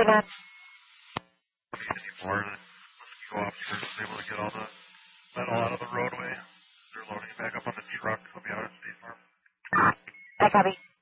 Copy that. Anymore. Let's go off here to be able to get all the metal out of the roadway. They're loading it back up on the truck. They'll be out at State Farm. I copy.